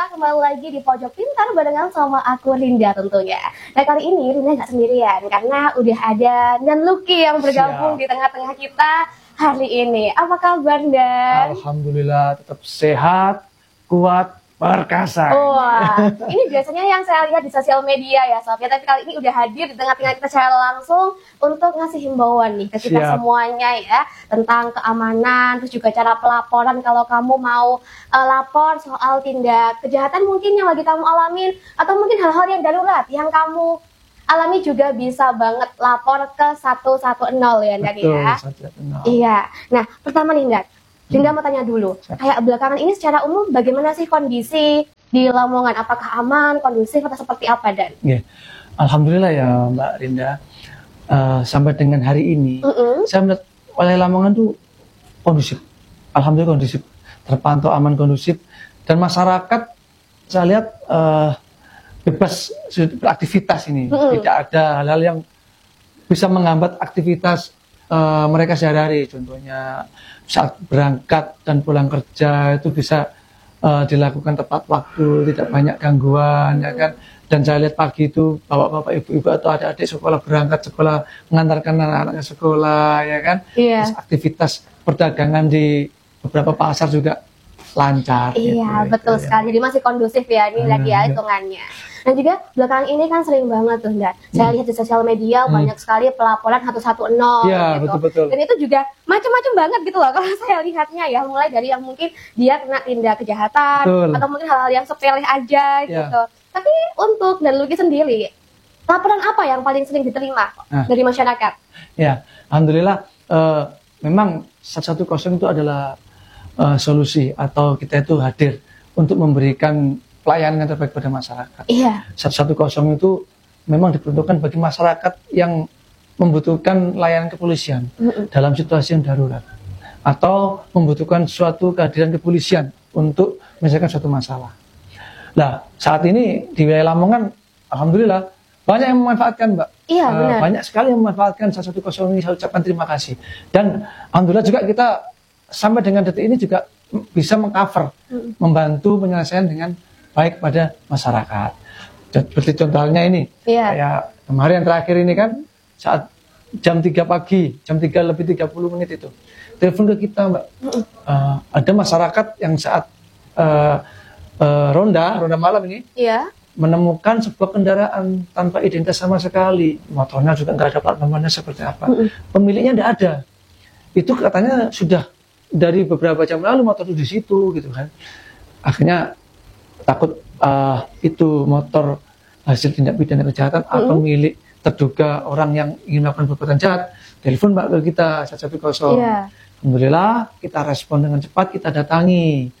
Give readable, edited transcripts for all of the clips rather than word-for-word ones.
kembali lagi di Pojok Pintar barengan sama aku Rinda tentunya. Nah kali ini Rinda nggak sendirian karena udah ada Dan Lucky yang bergabung di tengah-tengah kita hari ini. Apa kabar Dan? Alhamdulillah tetap sehat, kuat, perkasa. Wah, ini biasanya yang saya lihat di sosial media ya sob. Tapi kali ini udah hadir di tengah-tengah kita secara langsung untuk ngasih himbauan nih ke kita semuanya ya tentang keamanan, terus juga cara pelaporan kalau kamu mau lapor soal tindak kejahatan mungkin yang lagi kamu alamin atau mungkin hal-hal yang darurat yang kamu alami juga bisa banget lapor ke 110 ya Dan ya. 110. Iya. Nah, pertama nih Dan. Rinda mau tanya dulu, kayak belakangan ini secara umum bagaimana sih kondisi di Lamongan? Apakah aman, kondusif, atau seperti apa, Dan? Yeah. Alhamdulillah ya Mbak Rinda, sampai dengan hari ini, saya melihat wilayah Lamongan tuh kondusif. Alhamdulillah kondusif, terpantau aman kondusif, dan masyarakat saya lihat bebas beraktivitas ini. Tidak ada hal-hal yang bisa menghambat aktivitas mereka sehari-hari, contohnya saat berangkat dan pulang kerja itu bisa dilakukan tepat waktu, tidak banyak gangguan, ya kan. Dan saya lihat pagi itu bapak-bapak, ibu-ibu atau adik-adik sekolah berangkat sekolah, mengantarkan anak-anaknya sekolah, ya kan. Terus aktivitas perdagangan di beberapa pasar juga lancar. Iya, gitu, betul gitu, sekali. Jadi masih kondusif ya ini lagi ya hitungannya. Dan juga belakangan ini kan sering banget tuh Dan. Saya lihat di sosial media banyak sekali pelaporan 110 ya, gitu. Betul. Dan itu juga macam-macam banget gitu loh kalau saya lihatnya ya. Mulai dari yang mungkin dia kena tindak kejahatan atau mungkin hal-hal yang sepele aja gitu. Tapi untuk Dan Lucky sendiri, laporan apa yang paling sering diterima dari masyarakat? Ya, alhamdulillah memang 110 itu adalah solusi atau kita itu hadir untuk memberikan pelayanan yang terbaik pada masyarakat. Iya. 110 itu memang diperuntukkan bagi masyarakat yang membutuhkan layanan kepolisian dalam situasi yang darurat atau membutuhkan suatu kehadiran kepolisian untuk menyelesaikan suatu masalah. Nah, saat ini di wilayah Lamongan, alhamdulillah banyak yang memanfaatkan, Mbak. Iya, benar. Banyak sekali yang memanfaatkan 110 ini. Saya ucapkan terima kasih. Dan alhamdulillah juga kita sampai dengan detik ini juga bisa mengcover, membantu penyelesaian dengan baik pada masyarakat. Seperti contohnya ini, kayak kemarin terakhir ini kan saat jam 3 pagi, jam 3 lebih 30 menit itu, telepon ke kita Mbak, ada masyarakat yang saat ronda malam ini, menemukan sebuah kendaraan tanpa identitas sama sekali, motornya juga nggak ada plat nomornya seperti apa, pemiliknya nggak ada, itu katanya sudah dari beberapa jam lalu motor itu di situ gitu kan, akhirnya takut itu motor hasil tindak pidana kejahatan atau milik terduga orang yang ingin melakukan perbuatan jahat, telepon Mbak ke kita 110. Alhamdulillah kita respon dengan cepat, kita datangi,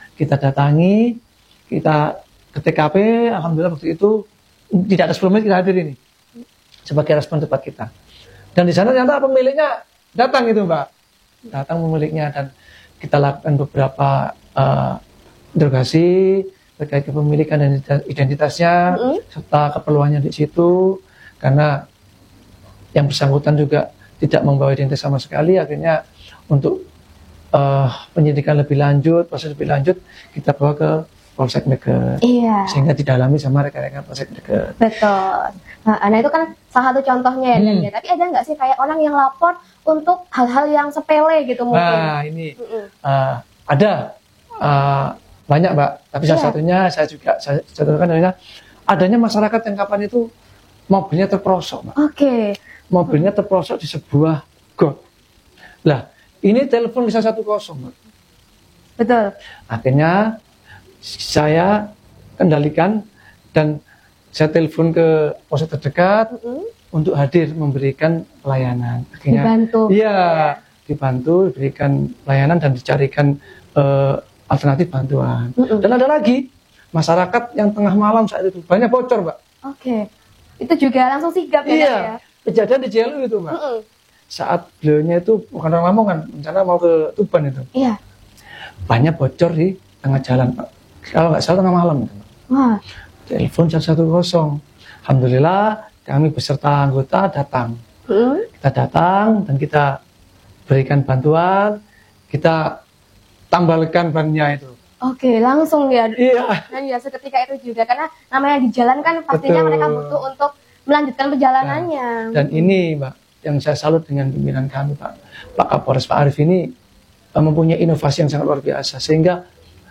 kita ke TKP. Alhamdulillah waktu itu tidak ada 10 menit kita hadir ini sebagai respon cepat kita. Dan di sana ternyata pemiliknya datang itu Mbak, datang pemiliknya, dan kita lakukan beberapa interogasi terkait kepemilikan dan identitasnya serta keperluannya di situ, karena yang bersangkutan juga tidak membawa identitas sama sekali. Akhirnya untuk penyidikan lebih lanjut, proses lebih lanjut, kita bawa ke Polsek Deket, sehingga didalami sama rekan-rekan Polsek Deket. Betul. Nah itu kan salah satu contohnya ya. Tapi ada nggak sih kayak orang yang lapor untuk hal-hal yang sepele gitu mungkin? Nah ini ada banyak Mbak, tapi salah satunya saya contohkan adanya masyarakat yang kapan itu mobilnya terperosok Mbak. Mobilnya terperosok di sebuah got. Lah ini telepon bisa 110 Mbak. Betul. Akhirnya saya kendalikan dan saya telepon ke polsek terdekat untuk hadir memberikan pelayanan. Akhirnya dibantu, diberikan pelayanan dan dicarikan alternatif bantuan. Dan ada lagi masyarakat yang tengah malam saat itu banyak bocor Mbak. Itu juga langsung sigap ya? Kejadian di Jelu itu Mbak. Saat beliaunya itu bukan orang Lamongan, rencana mau ke Tuban itu. Banyak bocor di tengah jalan Pak. Kalau nggak salah tengah malam itu. Telepon 110. Alhamdulillah kami beserta anggota datang. Kita datang dan kita berikan bantuan, kita tambalkan bannya itu. Oke, langsung ya. Iya. Dan ya seketika itu juga karena namanya di jalan kan pastinya Betul. mereka butuh untuk melanjutkan perjalanannya. Dan ini Mbak, yang saya salut dengan pimpinan kami Pak Kapolres Pak Arif ini mempunyai inovasi yang sangat luar biasa, sehingga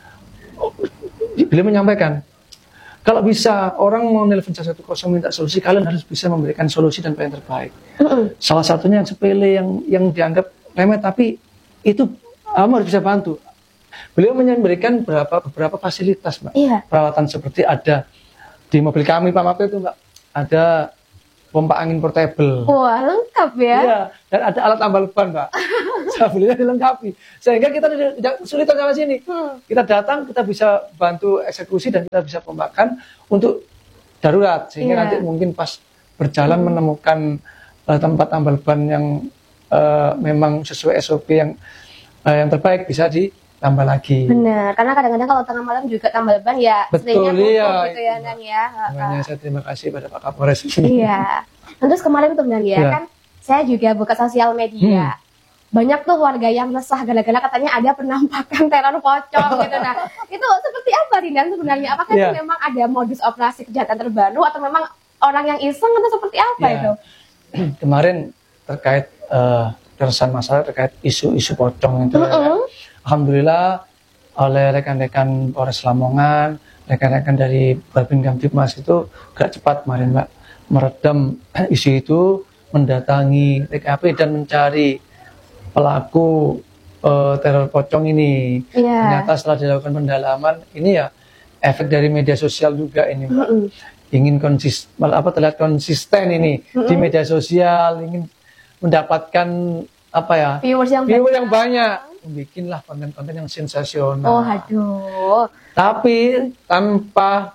beliau menyampaikan kalau bisa orang mau nelpon 110 minta solusi, kalian harus bisa memberikan solusi dan yang terbaik. Salah satunya yang sepele yang dianggap remeh, tapi itu kamu harus bisa bantu. Beliau memberikan beberapa fasilitas, Mbak. Iya. Perawatan seperti ada di mobil kami Pak Mapel itu, Mbak, ada pompa angin portable. Wah, lengkap ya. Iya, dan ada alat tambal ban, Mbak. Sebelumnya dilengkapi. Sehingga kita tidak kesulitan sama sini. Kita datang, kita bisa bantu eksekusi dan kita bisa pompakan untuk darurat. Sehingga nanti mungkin pas berjalan menemukan tempat tambal ban yang memang sesuai SOP yang terbaik, bisa ditambah lagi. Benar, karena kadang-kadang kalau tengah malam juga tambal ban ya. Betul, iya. Gitu ya, Nan ya. Makanya saya terima kasih pada Pak Kapolres. Iya. Terus kemarin tuh Nan ya, kan saya juga buka sosial media. Banyak tuh warga yang resah gara-gara katanya ada penampakan teror pocong gitu. Nah, itu seperti apa Rindan sebenarnya? Apakah itu memang ada modus operasi kejahatan terbaru atau memang orang yang iseng atau seperti apa itu? Kemarin terkait keresahan masyarakat terkait isu-isu pocong itu. Alhamdulillah oleh rekan-rekan Polres Lamongan, rekan-rekan dari Babin Kamtibmas itu gak cepat kemarin Mbak meredam isu itu, mendatangi TKP dan mencari pelaku teror pocong ini. Ternyata setelah dilakukan pendalaman, ini ya efek dari media sosial juga ini Mbak. Ingin terlihat konsisten ini di media sosial, ingin mendapatkan viewers yang banyak. Bikinlah konten-konten yang sensasional. Oh, aduh. Tapi tanpa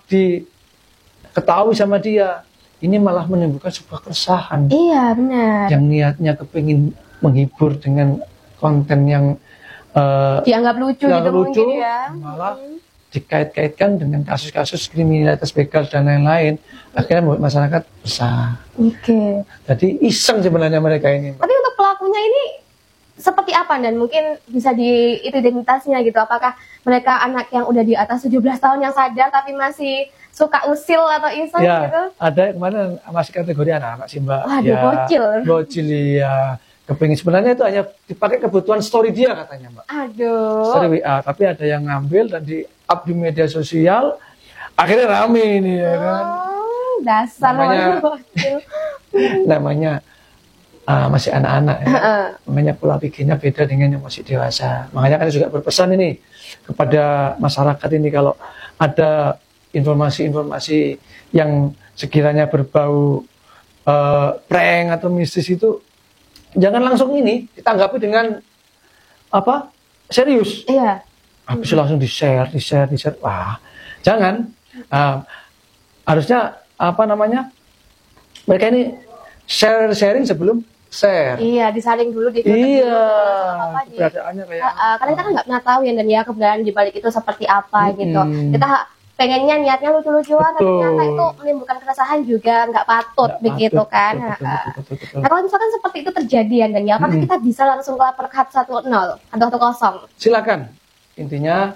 diketahui sama dia, ini malah menimbulkan sebuah keresahan. Iya, benar. Yang niatnya kepingin menghibur dengan konten yang dianggap lucu gitu mungkin ya. Malah dikait-kaitkan dengan kasus-kasus kriminalitas begal dan lain-lain, akhirnya membuat masyarakat resah. Oke. Jadi iseng sebenarnya mereka ini. Tapi untuk pelakunya ini seperti apa dan mungkin bisa identitasnya gitu? Apakah mereka anak yang udah di atas 17 tahun yang sadar tapi masih suka usil atau iseng gitu? Ada kemarin masih kategori anak-anak sih Mbak. Waduh, bocil. Bocil ya. Kepingin sebenarnya itu hanya dipakai kebutuhan story dia katanya Mbak. Aduh. Story WA, tapi ada yang ngambil dan di-up di media sosial, akhirnya rame ini ya kan. Dasar bocil. Namanya masih anak-anak ya. Makanya pola pikirnya beda dengan yang masih dewasa. Makanya kan juga berpesan ini kepada masyarakat ini, kalau ada informasi-informasi yang sekiranya berbau prank atau mistis itu, jangan langsung ini ditanggapi dengan serius. Iya. Habis langsung di-share. Wah, jangan. Harusnya mereka ini sharing sebelum share. Iya, disaring dulu di keberadaannya kayak karena kita kan nggak pernah tahu ya, dan ya kebenaran di balik itu seperti apa gitu. Kita pengennya niatnya lucu-lucuan, tapi ternyata itu menimbulkan keresahan juga nggak patut begitu kan. Betul. Nah, kalau misalkan seperti itu terjadi ya, dan ya apakah kita bisa langsung lapor ke 110 atau 110? Silakan. Intinya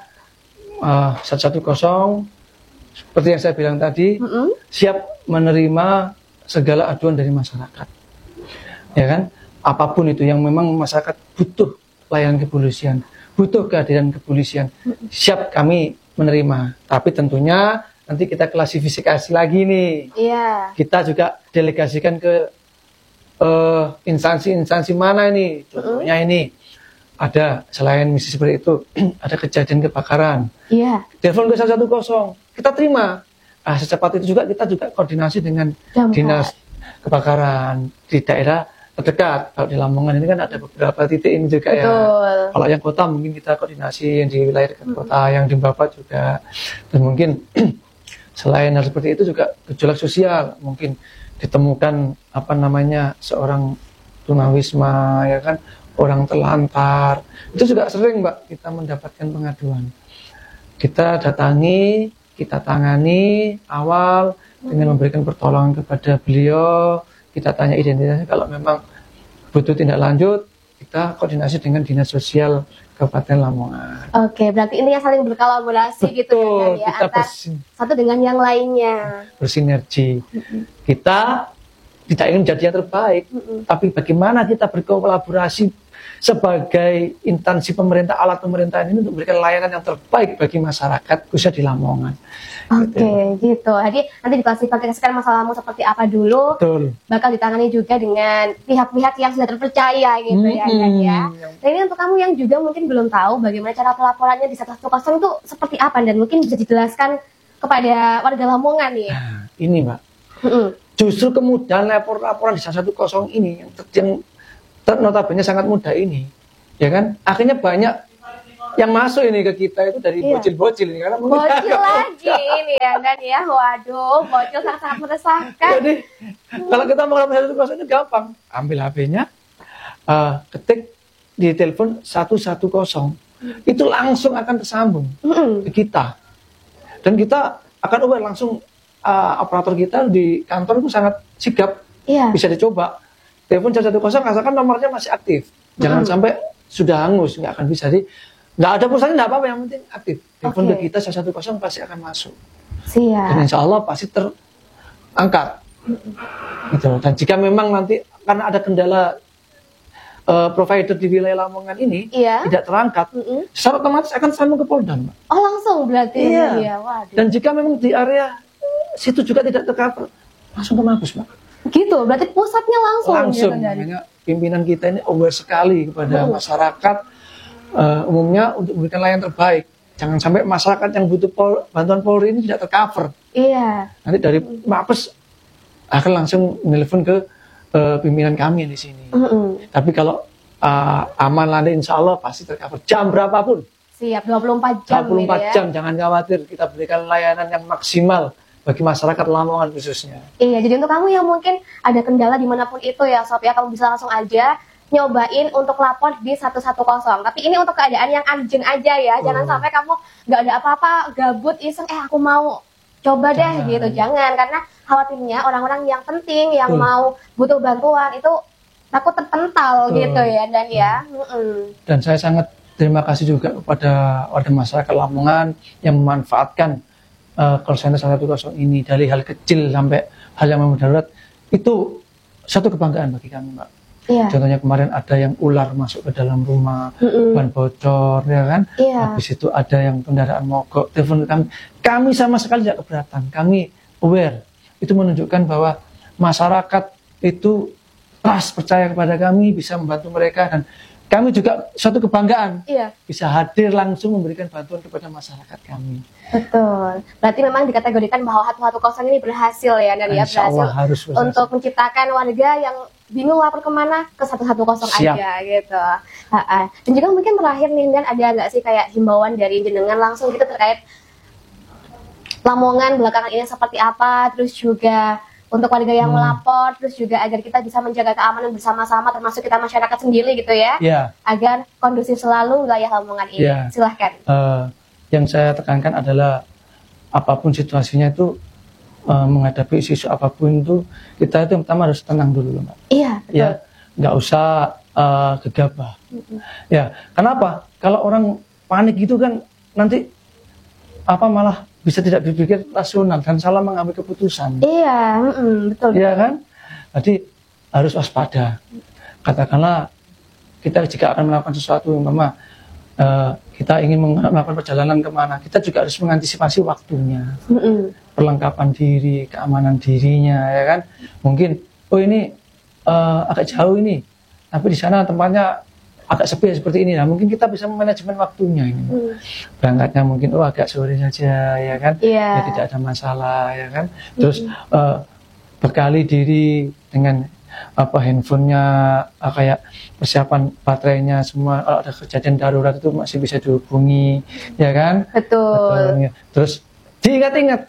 110 seperti yang saya bilang tadi, siap menerima segala aduan dari masyarakat. Ya kan, apapun itu yang memang masyarakat butuh layanan kepolisian, butuh kehadiran kepolisian, siap kami menerima. Tapi tentunya nanti kita klasifikasi lagi nih. Iya. Kita juga delegasikan ke instansi-instansi mana ini. Contohnya ini ada, selain misi seperti itu, ada kejadian kebakaran. Iya. Telepon ke 110, kita terima. Secepat itu juga kita juga koordinasi dengan dinas kebakaran di daerah terdekat. Kalau di Lamongan ini kan ada beberapa titik ini juga. Betul. Ya. Kalau yang kota mungkin kita koordinasi yang di wilayah dekat kota, yang di Bapak juga. Dan mungkin selain hal seperti itu juga gejolak sosial, mungkin ditemukan seorang tunawisma, ya kan, orang telantar. Itu juga sering Mbak kita mendapatkan pengaduan. Kita datangi, kita tangani awal dengan memberikan pertolongan kepada beliau. Kita tanya identitasnya, kalau memang butuh tindak lanjut, kita koordinasi dengan Dinas Sosial Kabupaten Lamongan. Oke, berarti ini yang saling berkolaborasi. Betul, gitu ya, kita antar satu dengan yang lainnya. Bersinergi. Kita tidak ingin menjadi yang terbaik, tapi bagaimana kita berkolaborasi sebagai instansi pemerintah, alat pemerintahan ini untuk memberikan layanan yang terbaik bagi masyarakat, khususnya di Lamongan. Oke, gitu. Jadi nanti diklasifikasikan masalahmu seperti apa dulu, Betul. bakal ditangani juga dengan pihak-pihak yang sudah terpercaya gitu ya, kan ya. Nah ini untuk kamu yang juga mungkin belum tahu bagaimana cara pelaporannya di 110 itu seperti apa, dan mungkin bisa dijelaskan kepada warga Lamongan nih. Nah, ini Mbak, justru kemudahan laporan di 110 ini yang notabene sangat mudah ini, ya kan? Akhirnya banyak yang masuk ini ke kita itu dari bocil-bocil ini, karena bocil lagi ini ya, dan ya, waduh, bocil sangat meresahkan. Jadi kalau kita mau lapor 110 itu gampang, ambil HP-nya, ketik di telepon 110, itu langsung akan tersambung ke kita, dan kita akan aware langsung. Operator kita di kantor itu sangat sigap, bisa dicoba. Telepon 110 asalkan nomornya masih aktif, jangan sampai sudah hangus, nggak akan bisa. Nggak ada pulsanya nggak apa-apa, yang penting aktif. Telepon ke kita 110 pasti akan masuk. Siap. Dan insya Allah pasti terangkat. Gitu. Dan jika memang nanti karena ada kendala provider di wilayah Lamongan ini tidak terangkat, secara otomatis akan sambung ke Polda, Mbak. Oh langsung berarti? Iya. Waduh. Dan jika memang di area situ juga tidak tercover, langsung ke Mabes, Mbak. Gitu, berarti pusatnya langsung. Langsung, makanya pimpinan kita ini aware sekali kepada masyarakat umumnya untuk memberikan layanan terbaik. Jangan sampai masyarakat yang butuh bantuan Polri ini tidak tercover. Iya. Nanti dari Mabes akan langsung menelpon ke pimpinan kami di sini. Tapi kalau aman nanti insya Allah pasti tercover jam berapapun. Siap, 24 jam. 24 jam, jangan khawatir, kita berikan layanan yang maksimal bagi masyarakat Lamongan khususnya. Iya, jadi untuk kamu yang mungkin ada kendala dimanapun itu ya Sob ya, kamu bisa langsung aja nyobain untuk lapor di 110. Tapi ini untuk keadaan yang urgent aja ya, jangan sampai kamu nggak ada apa-apa, gabut, iseng, aku mau coba deh gitu, jangan. Karena khawatirnya orang-orang yang penting, yang mau butuh bantuan itu takut terpental gitu ya, dan ya. Dan saya sangat terima kasih juga kepada warga masyarakat Lamongan yang memanfaatkan call center 110 ini, dari hal kecil sampai hal yang memang darurat. Itu satu kebanggaan bagi kami, Mbak. Contohnya kemarin ada yang ular masuk ke dalam rumah, ban bocor, ya kan? Habis itu ada yang kendaraan mogok, telepon kami. Kami sama sekali tidak keberatan, kami aware. Itu menunjukkan bahwa masyarakat itu trust, percaya kepada kami, bisa membantu mereka, dan kami juga suatu kebanggaan bisa hadir langsung memberikan bantuan kepada masyarakat kami. Betul. Berarti memang dikategorikan bahwa 110 ini berhasil ya, dan ya berhasil untuk menciptakan warga yang bingung lapor kemana, ke 110 aja gitu. Dan juga mungkin terakhir nih, dan ada nggak sih kayak himbauan dari jenengan langsung gitu terkait Lamongan belakangan ini seperti apa, terus juga untuk warga yang melapor, terus juga agar kita bisa menjaga keamanan bersama-sama, termasuk kita masyarakat sendiri gitu ya, agar kondusif selalu wilayah Lamongan ini. Silahkan. Yang saya tekankan adalah apapun situasinya itu, menghadapi isu-isu apapun itu, kita itu yang pertama harus tenang dulu, Mbak. Iya, betul. Ya, nggak usah gegabah. Ya, kenapa? Kalau orang panik gitu kan nanti malah bisa tidak berpikir rasional dan salah mengambil keputusan. Iya, betul. Iya kan? Jadi harus waspada. Katakanlah kita jika akan melakukan sesuatu, Mama, kita ingin melakukan perjalanan kemana, kita juga harus mengantisipasi waktunya, perlengkapan diri, keamanan dirinya, ya kan? Mungkin, ini agak jauh ini, tapi di sana tempatnya agak sepi seperti ini. Nah, mungkin kita bisa memanajemen waktunya ini. Berangkatnya mungkin agak sore saja, ya kan? Ya, tidak ada masalah, ya kan? Terus bekali diri dengan handphonenya, kayak persiapan baterainya semua. Kalau ada kejadian darurat itu masih bisa dihubungi, ya kan? Betul. Terus diingat-ingat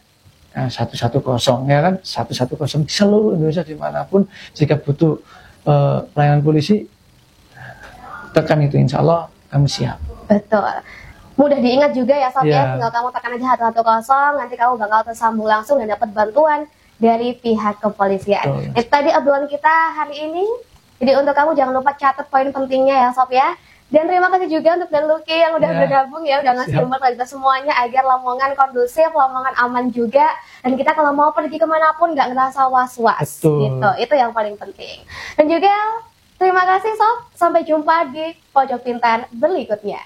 110, ya kan? 110 di seluruh Indonesia dimanapun, jika butuh pelayanan polisi, tekan itu, insya Allah kami siap. Betul. Mudah diingat juga ya Sob ya, tinggal kamu tekan aja 110, nanti kamu bakal tersambung langsung dan dapat bantuan dari pihak kepolisian. Tadi obrolan kita hari ini Jadi untuk kamu jangan lupa catat poin pentingnya ya Sob ya. Dan terima kasih juga untuk Dan Lucky yang udah bergabung ya, udah ngasih ilmu ke kita semuanya agar Lamongan kondusif, Lamongan aman juga. Dan kita kalau mau pergi kemanapun nggak ngerasa was-was gitu, itu yang paling penting. Dan juga terima kasih Sob, sampai jumpa di Pojok Pintar berikutnya.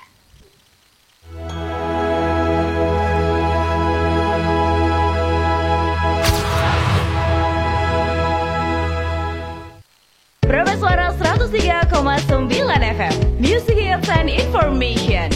Prameswara 103,9 FM, Music Hits and Information.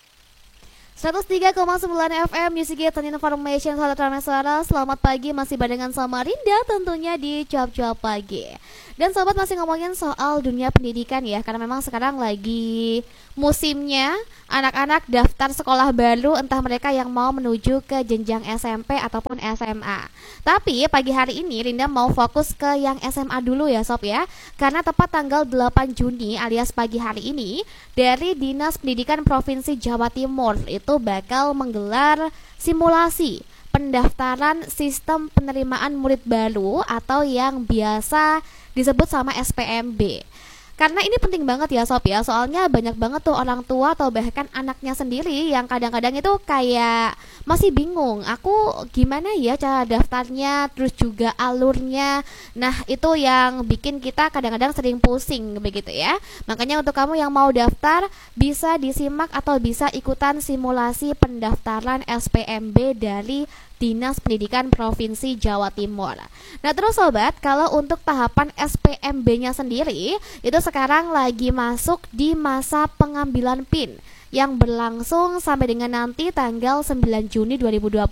103,9 FM Music Hits and Information. Sahabat Prameswara, selamat pagi, masih barengan sama Rinda tentunya di Cuap-Cuap Pagi. Dan sobat masih ngomongin soal dunia pendidikan ya, karena memang sekarang lagi musimnya anak-anak daftar sekolah baru, entah mereka yang mau menuju ke jenjang SMP ataupun SMA. Tapi pagi hari ini Rinda mau fokus ke yang SMA dulu ya Sob ya, karena tepat tanggal 8 Juni alias pagi hari ini dari Dinas Pendidikan Provinsi Jawa Timur itu bakal menggelar simulasi pendaftaran sistem penerimaan murid baru atau yang biasa disebut sama SPMB. Karena ini penting banget ya Sob ya, soalnya banyak banget tuh orang tua atau bahkan anaknya sendiri yang kadang-kadang itu kayak masih bingung, aku gimana ya cara daftarnya, terus juga alurnya. Nah itu yang bikin kita kadang-kadang sering pusing begitu ya. Makanya untuk kamu yang mau daftar bisa disimak atau bisa ikutan simulasi pendaftaran SPMB dari Dinas Pendidikan Provinsi Jawa Timur. Nah terus sobat, kalau untuk tahapan SPMB-nya sendiri itu sekarang lagi masuk di masa pengambilan PIN yang berlangsung sampai dengan nanti tanggal 9 Juni 2026.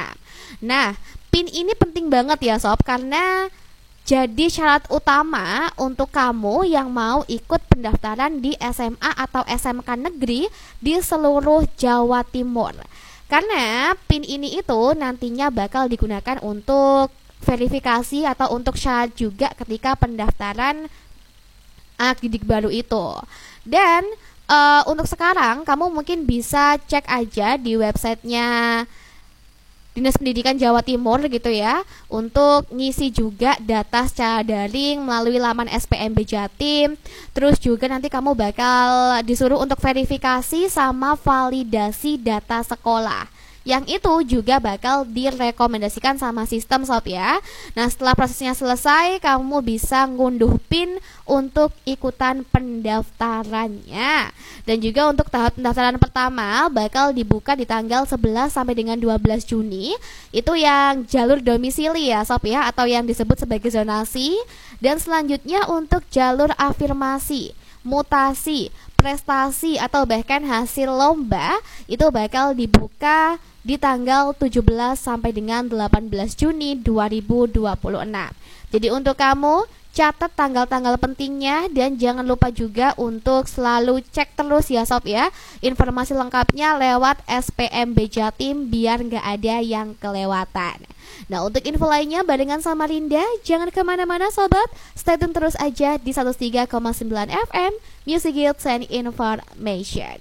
Nah PIN ini penting banget ya sob, karena jadi syarat utama untuk kamu yang mau ikut pendaftaran di SMA atau SMK negeri di seluruh Jawa Timur. Karena PIN ini itu nantinya bakal digunakan untuk verifikasi atau untuk syarat juga ketika pendaftaran anak didik baru itu. Dan untuk sekarang kamu mungkin bisa cek aja di websitenya Dinas Pendidikan Jawa Timur gitu ya, untuk ngisi juga data secara daring melalui laman SPMB Jatim. Terus juga nanti kamu bakal disuruh untuk verifikasi sama validasi data sekolah, yang itu juga bakal direkomendasikan sama sistem sob ya. Nah setelah prosesnya selesai, kamu bisa ngunduh PIN untuk ikutan pendaftarannya. Dan juga untuk tahap pendaftaran pertama bakal dibuka di tanggal 11 sampai dengan 12 Juni. Itu yang jalur domisili ya sob ya, atau yang disebut sebagai zonasi. Dan selanjutnya untuk jalur afirmasi, mutasi, prestasi atau bahkan hasil lomba itu bakal dibuka di tanggal 17 sampai dengan 18 Juni 2026. Jadi untuk kamu catat tanggal-tanggal pentingnya dan jangan lupa juga untuk selalu cek terus ya sob ya informasi lengkapnya lewat SPMB Jatim biar nggak ada yang kelewatan. Nah untuk info lainnya barengan sama Rinda, jangan kemana-mana sobat, stay tune terus aja di 103,9 FM Music Hits and Information.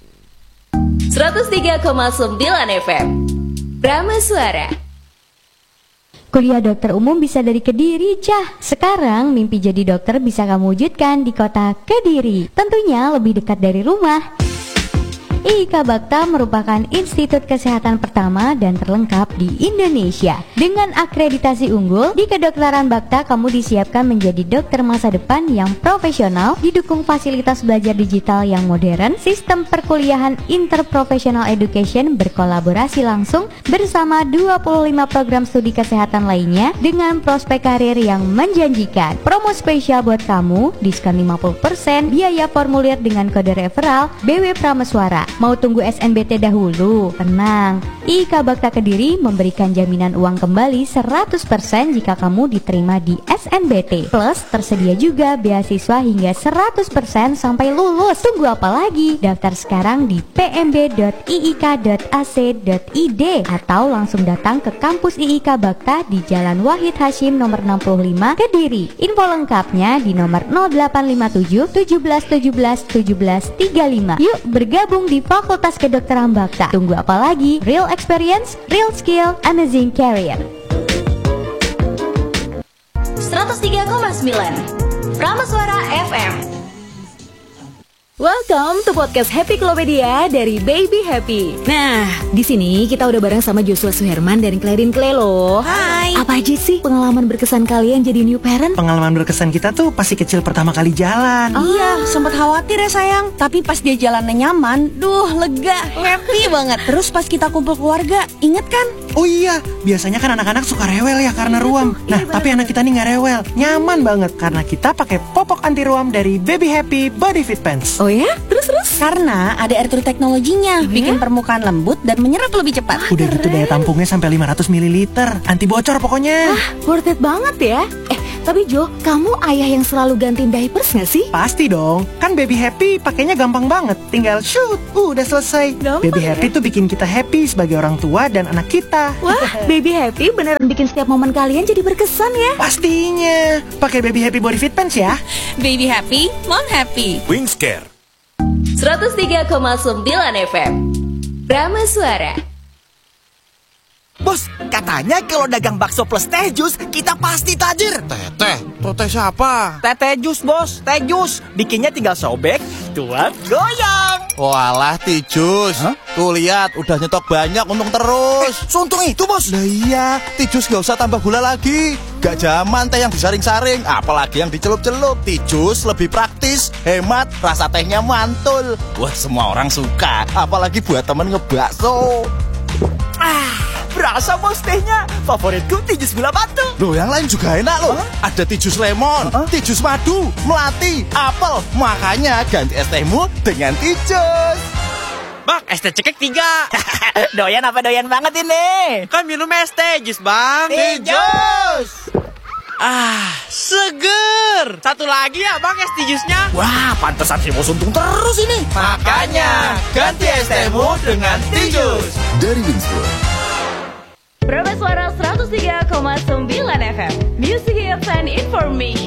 103,9 FM Prameswara. Kuliah dokter umum bisa dari Kediri, Cah. Sekarang mimpi jadi dokter bisa kamu wujudkan di kota Kediri. Tentunya lebih dekat dari rumah. IIK Bakta merupakan institut kesehatan pertama dan terlengkap di Indonesia. Dengan akreditasi unggul, di kedokteran Bakta kamu disiapkan menjadi dokter masa depan yang profesional, didukung fasilitas belajar digital yang modern, sistem perkuliahan interprofessional education berkolaborasi langsung bersama 25 program studi kesehatan lainnya dengan prospek karir yang menjanjikan. Promo spesial buat kamu, diskon 50%, biaya formulir dengan kode referral BW Prameswara. Mau tunggu SNBT dahulu? Tenang, IIK Bakta Kediri memberikan jaminan uang kembali 100% jika kamu diterima di SNBT. Plus tersedia juga beasiswa hingga 100% sampai lulus. Tunggu apa lagi? Daftar sekarang di pmb.iik.ac.id atau langsung datang ke kampus IIK Bakta di Jalan Wahid Hashim nomor 65 Kediri. Info lengkapnya di nomor 0857 17 17 17 35. Yuk bergabung di Fakultas Kedokteran Bakta. Tunggu apa lagi? Real experience, real skill, amazing career. 103,9 Prameswara FM. Welcome to podcast Happy Klopedia dari Baby Happy. Nah, di sini kita udah bareng sama Joshua Suherman dan Clarin Clay loh. Hai. Apa aja sih pengalaman berkesan kalian jadi new parent? Pengalaman berkesan kita tuh pasti kecil pertama kali jalan. Iya, sempat khawatir ya sayang. Tapi pas dia jalannya nyaman, lega, happy banget. Terus pas kita kumpul keluarga, inget kan? Oh iya, biasanya kan anak-anak suka rewel ya karena ruam. Nah, tapi anak kita nih nggak rewel, nyaman banget karena kita pakai popok anti ruam dari Baby Happy Body Fit Pants. Oh ya? Terus? Karena ada air true teknologinya, bikin permukaan lembut dan menyerap lebih cepat. Udah gitu daya tampungnya sampai 500 ml, anti bocor pokoknya. Worth it banget ya. Tapi Jo, kamu ayah yang selalu gantiin diapers gak sih? Pasti dong, kan Baby Happy pakainya gampang banget. Tinggal shoot, udah selesai. Gampang Baby Happy tuh bikin kita happy sebagai orang tua dan anak kita. Wah, Baby Happy beneran bikin setiap momen kalian jadi berkesan ya. Pastinya, pakai Baby Happy Body Fit Pants ya. Baby happy, mom happy. Wingscare 103,9 FM. Prameswara. Bos, katanya kalau dagang bakso plus teh jus, kita pasti tajir. Teh siapa? Teh jus, bos. Teh jus. Bikinnya tinggal sobek, tuang, goyang. Walah, Tijus. Tuh lihat, udah nyetok banyak, untung terus. Suntung itu, bos. Nah iya, Tijus gak usah tambah gula lagi. Gak zaman teh yang disaring-saring, apalagi yang dicelup-celup. Tijus lebih praktis, hemat, rasa tehnya mantul. Wah, semua orang suka, apalagi buat temen ngebakso. Berasa bos tehnya. Favoritku Tijus gula batu. Loh, yang lain juga enak loh. Ada Tijus lemon, Tijus madu, melati, apel. Makanya ganti es tehmu dengan Tijus. Bang, es teh cekek 3. Doyan apa doyan banget ini? Kan minum es teh jus, Bang. Tijus. Seger. Satu lagi ya, Bang, es teh jusnya. Wah, pantesan si bos untung terus ini. Makanya ganti es tehmu dengan Tijus. Dari Wingscare. Prameswara 103,9 FM. Music Hits and Information.